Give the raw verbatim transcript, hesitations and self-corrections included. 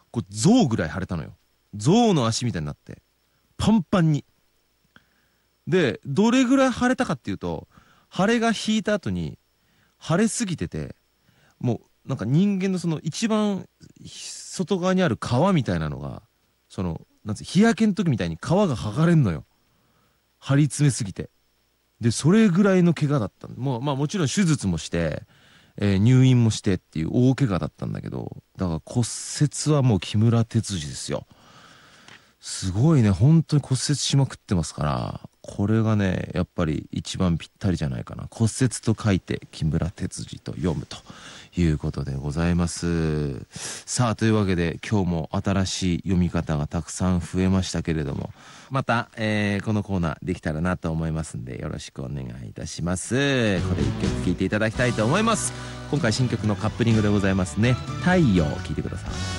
こう象ぐらい腫れたのよ。象の足みたいになってパンパンに。でどれぐらい腫れたかっていうと、腫れが引いた後に腫れすぎてて、もうなんか人間のその一番外側にある皮みたいなのが、そのなんつう日焼けの時みたいに皮が剥がれんのよ、張り詰めすぎて。でそれぐらいの怪我だったもう、まあもちろん手術もして、えー入院もしてっていう大怪我だったんだけど、だから骨折はもう木村哲司ですよ。すごいね、本当に骨折しまくってますから、これがねやっぱり一番ぴったりじゃないかな。骨折と書いて木村哲司と読むということでございます。さあというわけで今日も新しい読み方がたくさん増えましたけれども、また、えーこのコーナーできたらなと思いますんでよろしくお願いいたします。これ一曲聴いていただきたいと思います。今回新曲のカップリングでございますね。太陽を聴いてください。